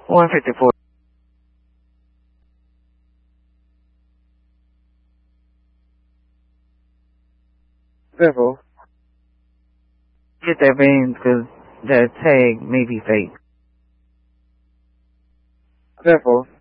154. Careful. Get that van because that tag may be fake. Careful.